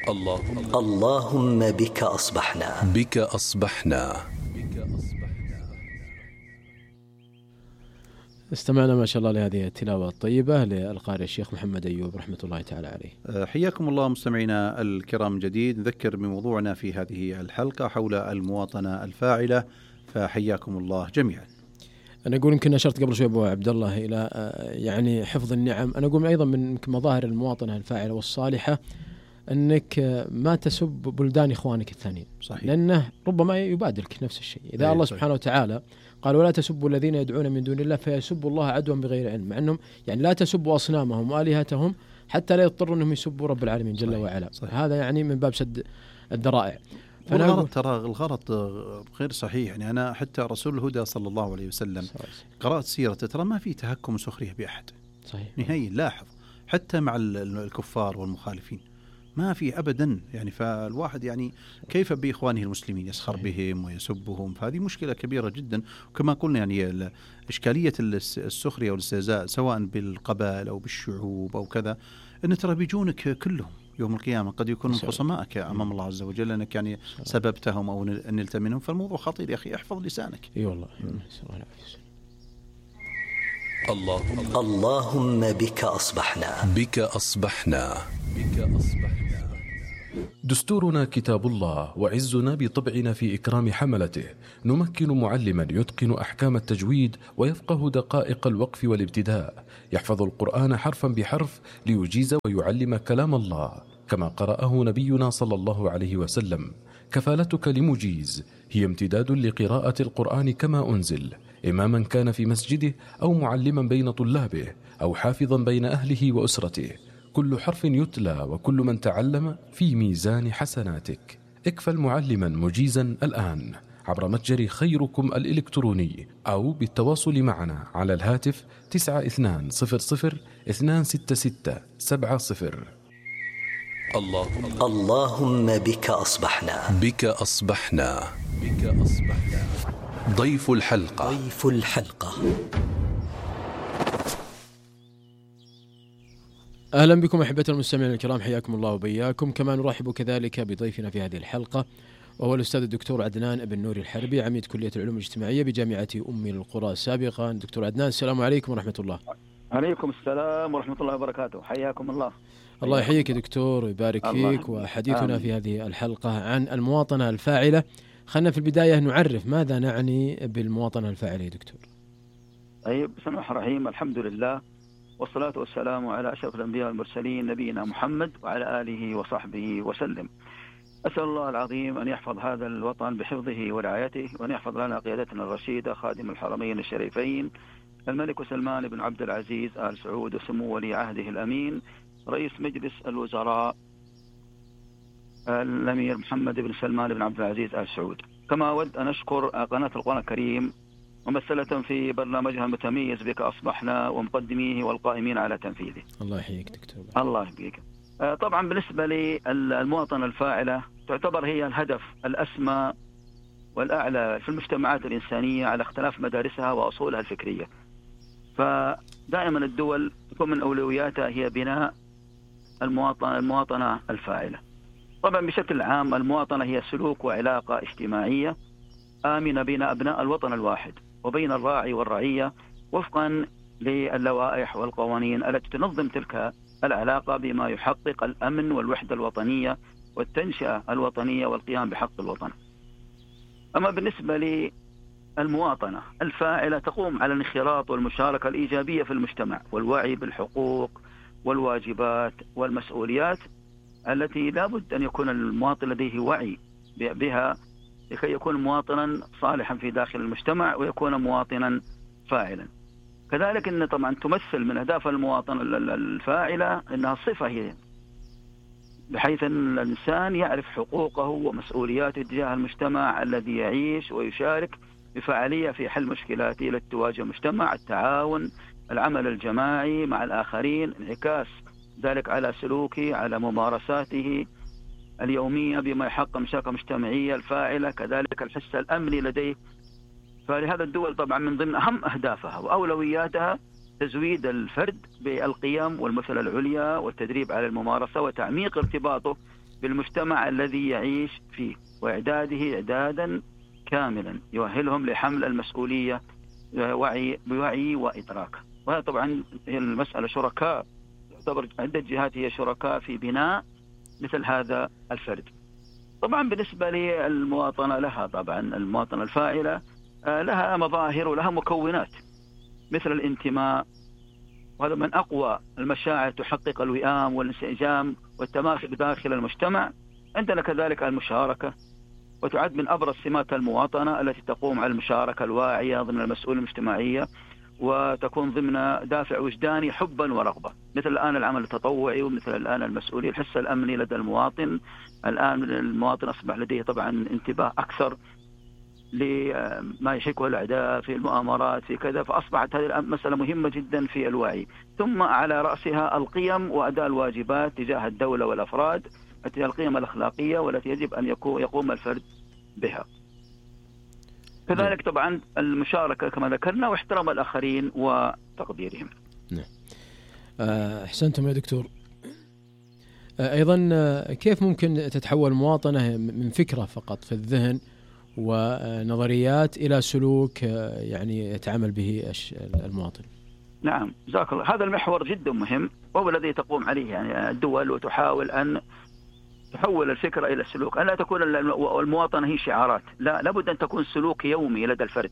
اللهم بك أصبحنا. بك أصبحنا. استمعنا ما شاء الله لهذه التلاوة الطيبة للقارئ الشيخ محمد أيوب رحمة الله تعالى عليه. حياكم الله مستمعينا الكرام جديد. نذكر بموضوعنا في هذه الحلقة حول المواطنة الفاعلة، فحياكم الله جميعا. أنا أقول يمكن أشرت قبل شوي أبو عبد الله إلى يعني حفظ النعم. أنا أقول أيضا من مظاهر المواطنة الفاعلة والصالحة أنك ما تسب بلدان إخوانك الثانيين. صحيح. لأنه ربما يبادلك نفس الشيء. إذا الله سبحانه وتعالى قال ولا تسبوا الذين يدعون من دون الله فيسبوا الله عدوا بغير علم، مع أنهم يعني لا تسبوا أصنامهم وآلهتهم حتى لا يضطروا أنهم يسبوا رب العالمين جل صحيح. وعلا. صحيح. هذا يعني من باب سد الذرائع. والغرض ترى الغرض غير صحيح. يعني أنا حتى رسول الهدى صلى الله عليه وسلم قرأت سيرته ترى ما في تهكم وسخرية بأحد. صحيح. نهائيا. لاحظ حتى مع الكفار والمخالفين ما في أبدا. يعني فالواحد يعني كيف بإخوانه المسلمين يسخر بهم ويسبهم، فهذه مشكلة كبيرة جدا. وكما قلنا يعني إشكالية السخرية والاستهزاء سواء بالقبائل أو بالشعوب أو كذا، أن ترى بيجونك كلهم يوم القيامة قد يكونوا خصمائك أمام الله عز وجل أنك يعني سببتهم أو نلت منهم. فالموضوع خطير يا أخي، احفظ لسانك. اي والله. اللهم بك أصبحنا. بك أصبحنا. بك أصبحنا. دستورنا كتاب الله، وعزنا بطبعنا في إكرام حملته. نمكن معلما يتقن أحكام التجويد ويفقه دقائق الوقف والابتداء، يحفظ القرآن حرفا بحرف ليجيز ويعلم كلام الله كما قرأه نبينا صلى الله عليه وسلم. كفالتك لمجيز هي امتداد لقراءة القرآن كما أنزل، إماما كان في مسجده أو معلما بين طلابه أو حافظا بين أهله وأسرته. كل حرف يتلى وكل من تعلم في ميزان حسناتك. اكفل معلما مجيزا الآن عبر متجر خيركم الإلكتروني أو بالتواصل معنا على الهاتف 9200-266-70. اللهم بك أصبحنا. بك أصبحنا. بك أصبحنا. ضيف الحلقة. ضيف الحلقة. أهلا بكم أحبة المستمعين الكرام، حياكم الله وبياكم. كما نرحب كذلك بضيفنا في هذه الحلقة، وهو الأستاذ الدكتور عدنان بن نور الحربي، عميد كلية العلوم الاجتماعية بجامعة أم القرى سابقا. دكتور عدنان، السلام عليكم ورحمة الله. عليكم السلام ورحمة الله وبركاته، حياكم الله. الله يحييك يا دكتور ويبارك فيك. وحديثنا في هذه الحلقة عن المواطنة الفاعلة. خلنا في البداية نعرف ماذا نعني بالمواطنة الفاعلة يا دكتور. طيب، بسم الله الرحمن الرحيم، الحمد لله والصلاة والسلام على أشرف الأنبياء والمرسلين نبينا محمد وعلى آله وصحبه وسلم. أسأل الله العظيم أن يحفظ هذا الوطن بحفظه ورعايته، وأن يحفظ لنا قيادتنا الرشيدة خادم الحرمين الشريفين الملك سلمان بن عبد العزيز آل سعود وسمو ولي عهده الأمين رئيس مجلس الوزراء الأمير محمد بن سلمان بن عبد العزيز آل سعود. كما أود أن أشكر قناة القرآن الكريم ممثلة في برنامجها المتميز بك أصبحنا ومقدميه والقائمين على تنفيذه. الله يحييك دكتور. الله يحييك. طبعا بالنسبة للمواطنة الفاعلة تعتبر هي الهدف الأسمى والأعلى في المجتمعات الإنسانية على اختلاف مدارسها وأصولها الفكرية. فدائما الدول تكون من أولوياتها هي بناء المواطنة الفاعلة. طبعا بشكل عام المواطنة هي سلوك وعلاقة اجتماعية آمنة بين أبناء الوطن الواحد وبين الراعي والرعية وفقا للوائح والقوانين التي تنظم تلك العلاقة بما يحقق الأمن والوحدة الوطنية والتنشئة الوطنية والقيام بحق الوطن. أما بالنسبة للمواطنة الفاعلة تقوم على الانخراط والمشاركة الإيجابية في المجتمع والوعي بالحقوق والواجبات والمسؤوليات التي لا بد أن يكون المواطن لديه وعي بها لكي يكون مواطنا صالحا في داخل المجتمع ويكون مواطنا فاعلا. كذلك أن طبعا تمثل من أهداف المواطنة الفاعلة أنها صفة هي، بحيث أن الإنسان يعرف حقوقه ومسؤولياته تجاه المجتمع الذي يعيش ويشارك بفعالية في حل مشكلاته التي تواجه المجتمع، التعاون، العمل الجماعي مع الآخرين، انعكاس ذلك على سلوكه، على ممارساته اليومية بما يحقق مشاكل مجتمعية الفاعلة، كذلك الحس الأمني لديه. فلهذا الدول طبعا من ضمن أهم أهدافها وأولوياتها تزويد الفرد بالقيم والمثل العليا والتدريب على الممارسة وتعميق ارتباطه بالمجتمع الذي يعيش فيه، وإعداده إعدادا كاملا يؤهلهم لحمل المسؤولية بوعي وإدراك. وهذا طبعا هي المسألة شركاء، تعتبر عدة جهات هي شركاء في بناء مثل هذا الفرد. طبعا بالنسبة للمواطنة لها طبعا المواطنة الفاعلة لها مظاهر ولها مكونات مثل الانتماء، وهذا من أقوى المشاعر تحقق الوئام والانسجام والتماسك داخل المجتمع. عندنا كذلك المشاركة، وتعد من أبرز سمات المواطنة التي تقوم على المشاركة الواعية ضمن المسؤولية المجتمعية، وتكون ضمن دافع وجداني حبا ورغبة، مثل الآن العمل التطوعي، ومثل الآن المسؤولية الحس الأمني لدى المواطن. الآن المواطن أصبح لديه طبعا انتباه أكثر لما يشكله الأعداء في المؤامرات في كذا، فأصبحت هذه المسألة مهمة جدا في الوعي. ثم على رأسها القيم وأداء الواجبات تجاه الدولة والأفراد، تجاه القيم الأخلاقية والتي يجب أن يقوم الفرد بها. كذلك طبعا المشاركة كما ذكرنا، واحترام الآخرين وتقديرهم. نعم. أحسنتم يا دكتور. أيضا كيف ممكن تتحول المواطنة من فكرة فقط في الذهن ونظريات إلى سلوك يعني يتعامل به المواطن؟ نعم، جزاك الله. هذا المحور جدا مهم، وهو الذي تقوم عليه يعني الدول، وتحاول أن تحول الفكرة إلى السلوك. أن لا تكون المواطنة هي شعارات، لا، لابد أن تكون سلوك يومي لدى الفرد.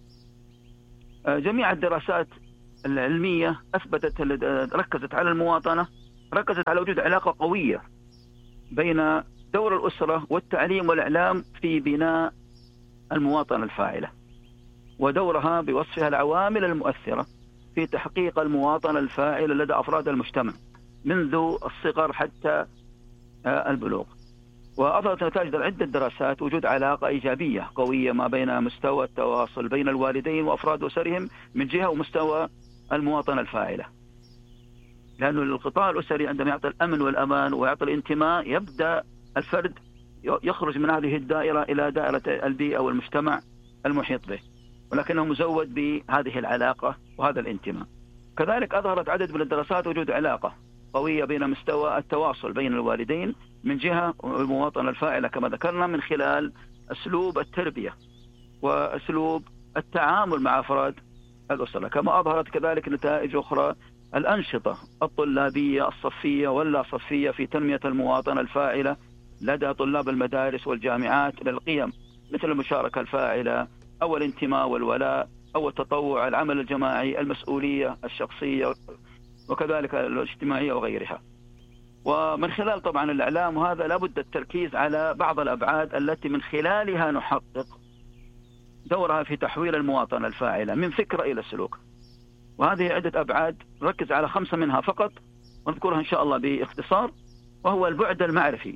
جميع الدراسات العلمية أثبتت، ركزت على المواطنة، ركزت على وجود علاقة قوية بين دور الأسرة والتعليم والإعلام في بناء المواطنة الفاعلة، ودورها بوصفها العوامل المؤثرة في تحقيق المواطنة الفاعلة لدى أفراد المجتمع منذ الصغر حتى البلوغ. وأظهرت نتائج عدة دراسات وجود علاقة إيجابية قوية ما بين مستوى التواصل بين الوالدين وأفراد أسرهم من جهة، ومستوى المواطنة الفاعلة. لأن القطاع الأسري عندما يعطي الأمن والأمان ويعطي الانتماء، يبدأ الفرد يخرج من هذه الدائرة إلى دائرة البيئة والمجتمع المحيط به، ولكنه مزود بهذه العلاقة وهذا الانتماء. كذلك أظهرت عدد من الدراسات وجود علاقة قوية بين مستوى التواصل بين الوالدين من جهة، والمواطنة الفاعلة كما ذكرنا من خلال أسلوب التربية وأسلوب التعامل مع أفراد الأسرة. كما أظهرت كذلك نتائج أخرى الأنشطة الطلابية الصفية واللا صفية في تنمية المواطنة الفاعلة لدى طلاب المدارس والجامعات للقيم مثل المشاركة الفاعلة أو الانتماء والولاء أو التطوع، العمل الجماعي، المسؤولية الشخصية، وكذلك الاجتماعية وغيرها. ومن خلال طبعا الإعلام، وهذا لابد التركيز على بعض الأبعاد التي من خلالها نحقق دورها في تحويل المواطنة الفاعلة من فكرة إلى سلوك. وهذه عدة أبعاد، ركز على 5 منها فقط ونذكرها إن شاء الله باختصار. وهو البعد المعرفي،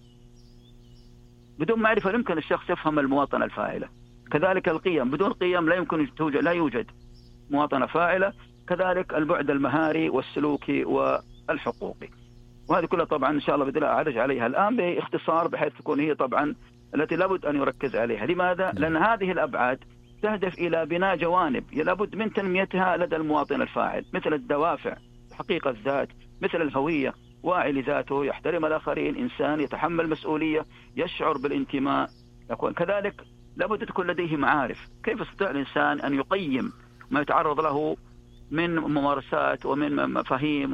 بدون معرفة لا يمكن الشخص يفهم المواطنة الفاعلة. كذلك القيم، بدون قيم لا يمكن لا يوجد مواطنة فاعلة. كذلك البعد المهاري والسلوكي والحقوقي. وهذه كلها طبعا إن شاء الله بدنا أعرج عليها الآن باختصار، بحيث تكون هي طبعا التي لابد أن يركز عليها. لماذا؟ لأن هذه الأبعاد تهدف إلى بناء جوانب لابد من تنميتها لدى المواطن الفاعل، مثل الدوافع، تحقيق الذات، مثل الهوية، واعي لذاته، يحترم الآخرين، إنسان يتحمل مسؤولية، يشعر بالانتماء. يكون كذلك لابد تكون لديه معارف، كيف يستطيع الإنسان أن يقيم ما يتعرض له من ممارسات ومن مفاهيم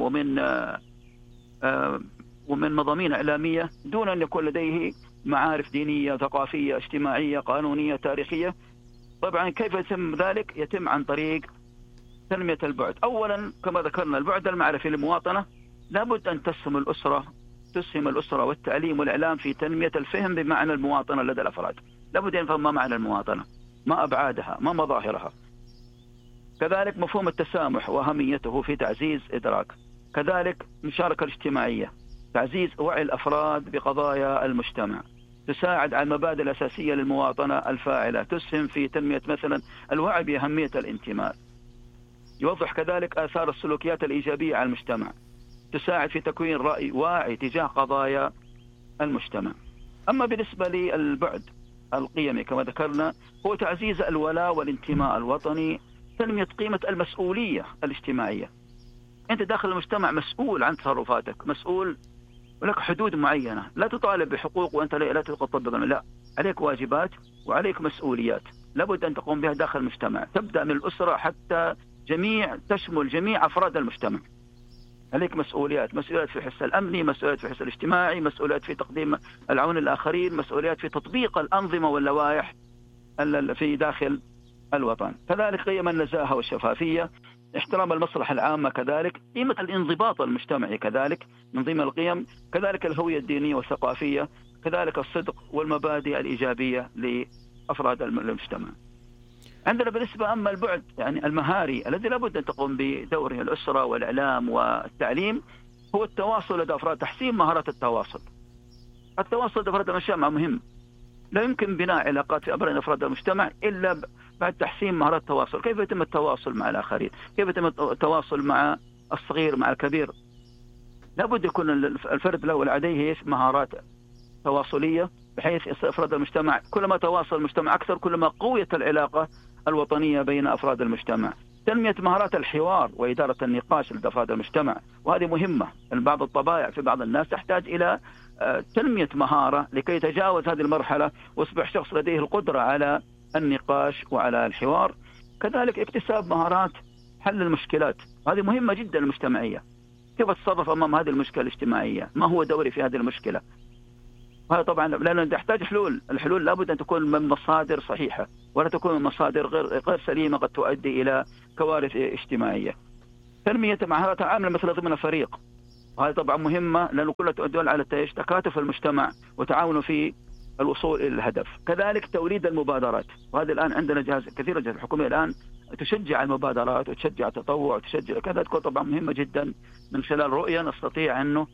ومن مضامين إعلامية دون أن يكون لديه معارف دينية، ثقافية، اجتماعية، قانونية، تاريخية. طبعا كيف يتم ذلك؟ يتم عن طريق تنمية البعد. أولا كما ذكرنا البعد المعرفي للمواطنة، لابد أن تسهم الأسرة والتعليم والإعلام في تنمية الفهم بمعنى المواطنة لدى الأفراد. لابد أن يفهم ما معنى المواطنة، ما أبعادها، ما مظاهرها. كذلك مفهوم التسامح وأهميته في تعزيز إدراك. كذلك المشاركة الاجتماعية، تعزيز وعي الأفراد بقضايا المجتمع، تساعد على المبادئ الأساسية للمواطنة الفاعلة، تسهم في تنمية مثلا الوعي بأهمية الانتماء. يوضح كذلك آثار السلوكيات الإيجابية على المجتمع، تساعد في تكوين رأي واعي تجاه قضايا المجتمع. أما بالنسبة للبعد القيمي كما ذكرنا، هو تعزيز الولاء والانتماء الوطني، تنمية قيمة المسؤولية الاجتماعية. أنت داخل المجتمع مسؤول عن تصرفاتك، مسؤول ولك حدود معينة، لا تطالب بحقوق وأنت لا تطبق، لا، عليك واجبات وعليك مسؤوليات لابد أن تقوم بها داخل المجتمع، تبدأ من الأسرة حتى تشمل جميع أفراد المجتمع. عليك مسؤوليات في الحس الأمني، مسؤوليات في الحس الاجتماعي، مسؤوليات في تقديم العون للآخرين، مسؤوليات في تطبيق الأنظمة واللوائح في داخل الوطن. كذلك قيم النزاهة والشفافية، احترام المصلحة العامة، كذلك قيمة الانضباط المجتمعي، كذلك من ضمن القيم، كذلك الهوية الدينية والثقافية، كذلك الصدق والمبادئ الإيجابية لأفراد المجتمع. عندنا بالنسبة أما البعد يعني المهاري الذي لابد أن تقوم بدوره الأسرة والإعلام والتعليم، هو التواصل لدى أفراد، تحسين مهارات التواصل. التواصل لدى أفراد المجتمع مهم، لا يمكن بناء علاقات في أبرز أفراد المجتمع إلا بعد تحسين مهارات التواصل. كيف يتم التواصل مع الآخرين؟ كيف يتم التواصل مع الصغير مع الكبير؟ لابد يكون الفرد له لديه مهارات تواصلية، بحيث أفراد المجتمع كلما تواصل المجتمع أكثر كلما قويت العلاقة الوطنية بين أفراد المجتمع. تنمية مهارات الحوار وإدارة النقاش لدى أفراد المجتمع، وهذه مهمة. بعض الطبائع في بعض الناس تحتاج إلى تنمية مهارة لكي يتجاوز هذه المرحلة ويصبح شخص لديه القدرة على النقاش وعلى الحوار. كذلك اكتساب مهارات حل المشكلات، هذه مهمة جدا المجتمعية. كيف أتصرف أمام هذه المشكلة الاجتماعية؟ ما هو دوري في هذه المشكلة؟ وهذا طبعا لأنه تحتاج حلول. الحلول لابد أن تكون من مصادر صحيحة، ولا تكون من مصادر غير سليمة قد تؤدي إلى كوارث اجتماعية. تنمية مهارات العمل مثل ضمن فريق، وهذه طبعا مهمة لأنه كلها تدل على تكاتف المجتمع وتعاونه في الوصول إلى الهدف. كذلك توليد المبادرات، وهذا الآن عندنا كثير الجهات الحكومية الآن تشجع المبادرات وتشجع التطوع وتشجع كذا، تكون طبعا مهمة جدا. من خلال رؤية نستطيع أنه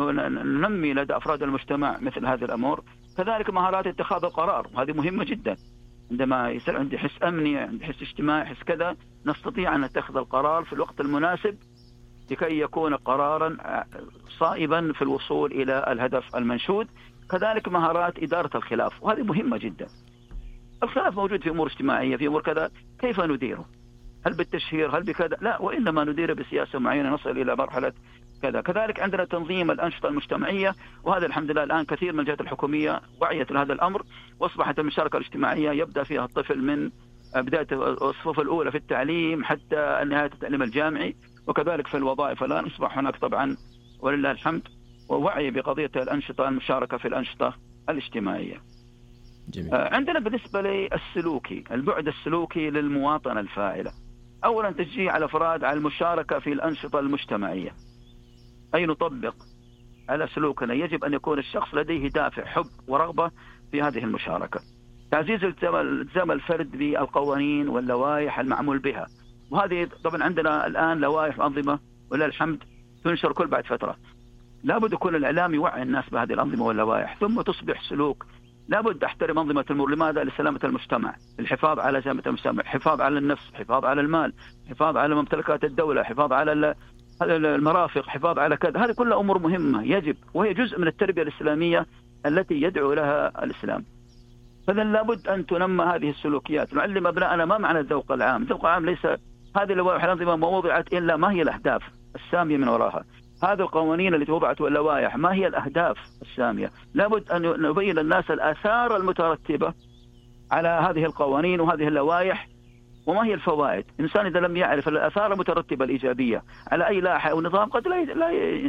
ننمي لدى أفراد المجتمع مثل هذه الأمور. كذلك مهارات اتخاذ القرار، وهذه مهمة جدا. عندما يصير عندي حس أمني، عندي حس اجتماعي، حس كذا، نستطيع أن نتخذ القرار في الوقت المناسب لكي يكون قرارا صائبا في الوصول إلى الهدف المنشود. كذلك مهارات إدارة الخلاف، وهذه مهمة جدا. الخلاف موجود في أمور اجتماعية، في أمور كذا، كيف نديره؟ هل بالتشهير؟ هل بكذا؟ لا، وإنما نديره بسياسة معينة نصل إلى مرحلة كذا. كذلك عندنا تنظيم الأنشطة المجتمعية، وهذا الحمد لله الآن كثير من الجهات الحكومية وعيت لهذا الأمر، وأصبحت المشاركة الاجتماعية يبدأ فيها الطفل من بداية الصفوف الأولى في التعليم حتى نهاية التعليم الجامعي. وكذلك في الوظائف الآن أصبح هناك طبعا ولله الحمد ووعي بقضية الأنشطة، المشاركة في الأنشطة الاجتماعية. جميل. عندنا بالنسبة للسلوكي، البعد السلوكي للمواطنة الفاعلة. أولا تشجيع الأفراد على المشاركة في الأنشطة المجتمعية، أي نطبق على سلوكنا. يجب أن يكون الشخص لديه دافع حب ورغبة في هذه المشاركة. تعزيز التزام الفرد بالقوانين واللوائح المعمول بها، وهذه طبعا عندنا الآن لوائح وأنظمة ولله الحمد تنشر كل بعد فترة. لابد يكون الإعلام يوعي الناس بهذه الأنظمة واللوائح، ثم تصبح سلوك. لابد أحترم أنظمة المرور، لماذا؟ لسلامة المجتمع، الحفاظ على سلامة المجتمع، حفاظ على النفس، حفاظ على المال، حفاظ على ممتلكات الدولة، حفاظ على المرافق، حفاظ على كذا. هذه كلها أمور مهمة يجب، وهي جزء من التربية الإسلامية التي يدعو لها الإسلام. فإذا لابد أن تنمى هذه السلوكيات، نعلم أبنائنا ما معنى الذوق العام. الذوق العام ليس هذه اللوائح الأنظمة ما وضعت إلا ما هي الأهداف السامية من وراها. هذه القوانين التي وضعت واللوائح ما هي الأهداف السامية. لابد أن نبين للناس الآثار المترتبة على هذه القوانين وهذه اللوائح، وما هي الفوائد. الإنسان إذا لم يعرف الآثار المترتبة الإيجابية على أي لائحة أو نظام قد لا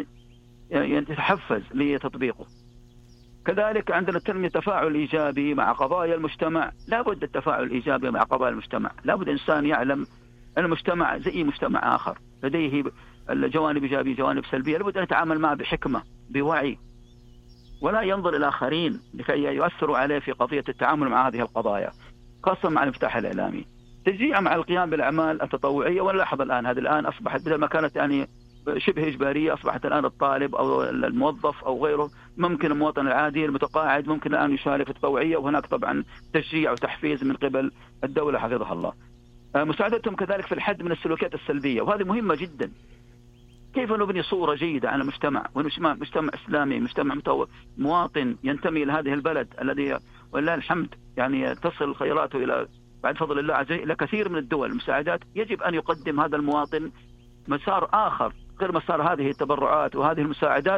يتحفز لتطبيقه. كذلك عندنا التنمية التفاعل الإيجابي مع قضايا المجتمع. لابد التفاعل الإيجابي مع قضايا المجتمع. لابد الإنسان يعلم أن المجتمع زي مجتمع آخر لديه الجوانب إيجابية جوانب سلبية، لابد أن يتعامل معه بحكمة بوعي، ولا ينظر الآخرين لكي يؤثروا عليه في قضية التعامل مع هذه القضايا، خاصة مع الانفتاح الإعلامي. تشجيع مع القيام بالأعمال التطوعية. ونلاحظ الآن هذه الآن أصبحت بدل ما كانت يعني شبه إجبارية، أصبحت الآن الطالب أو الموظف أو غيره، ممكن المواطن العادي المتقاعد ممكن الآن يشارك في التطوعية، وهناك طبعا تشجيع وتحفيز من قبل الدولة حفظها الله. مساعدتهم كذلك في الحد من السلوكيات السلبية، وهذه مهمة جدا. كيف نبني صورة جيدة عن المجتمع، مجتمع إسلامي، مجتمع مواطن ينتمي لهذه البلد الذي ولله الحمد يعني تصل خيراته إلى بعد فضل الله عز وجل إلى كثير من الدول المساعدات. يجب أن يقدم هذا المواطن مسار آخر غير مسار هذه التبرعات وهذه المساعدات،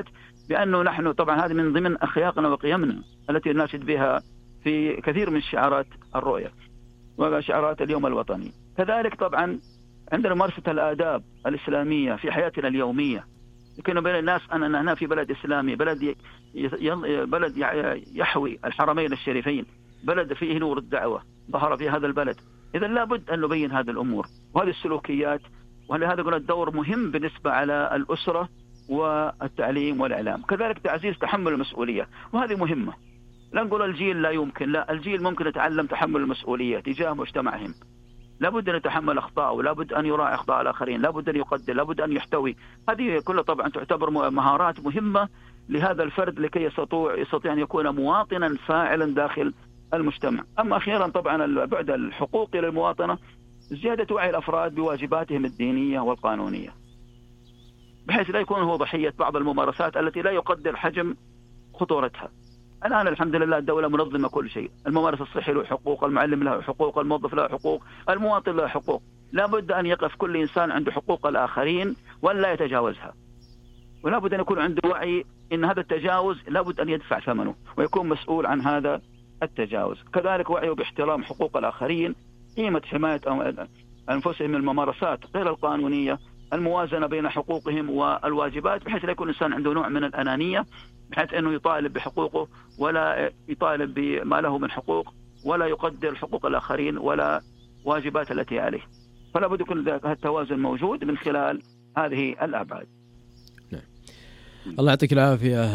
بأنه نحن طبعا هذه من ضمن أخلاقنا وقيمنا التي نناشد بها في كثير من شعارات الرؤية وشعارات اليوم الوطني. كذلك طبعا عندنا ممارسة الآداب الإسلامية في حياتنا اليومية، لكن بين الناس أننا هنا في بلد إسلامي، بلد يحوي الحرمين الشريفين، بلد فيه نور الدعوة ظهر في هذا البلد. إذا لابد أن نبين هذه الأمور وهذه السلوكيات، ولهذا قلنا الدور مهم بالنسبة على الأسرة والتعليم والإعلام. كذلك تعزيز تحمل المسؤولية، وهذه مهمة. لا نقول الجيل لا يمكن، لا، الجيل ممكن يتعلم تحمل المسؤولية تجاه مجتمعهم. لابد أن يتحمل أخطاء، ولابد أن يراعي أخطاء الآخرين، لابد أن يقدر، لابد أن يحتوي. هذه كلها طبعا تعتبر مهارات مهمة لهذا الفرد لكي يستطيع أن يكون مواطنا فاعلا داخل المجتمع. أما أخيرا طبعا البعد الحقوقي للمواطنة، زيادة وعي الأفراد بواجباتهم الدينية والقانونية، بحيث لا يكون هو ضحية بعض الممارسات التي لا يقدر حجم خطورتها. الآن الحمد لله الدولة منظمة كل شيء، الممارس الصحي له حقوق، المعلم له حقوق، الموظف له حقوق، المواطن له حقوق. لا بد أن يقف كل إنسان عنده حقوق الآخرين ولا يتجاوزها، ولا بد أن يكون عنده وعي إن هذا التجاوز لا بد أن يدفع ثمنه ويكون مسؤول عن هذا التجاوز. كذلك وعيه باحترام حقوق الآخرين، قيمة حماية أنفسهم من الممارسات غير القانونية، الموازنة بين حقوقهم والواجبات، بحيث لا يكون الإنسان عنده نوع من الأنانية بحيث أنه يطالب بحقوقه ولا يطالب بما له من حقوق، ولا يقدر حقوق الآخرين ولا واجبات التي عليه. فلا بد يكون التوازن موجود من خلال هذه الأبعاد. نعم. الله يعطيك العافية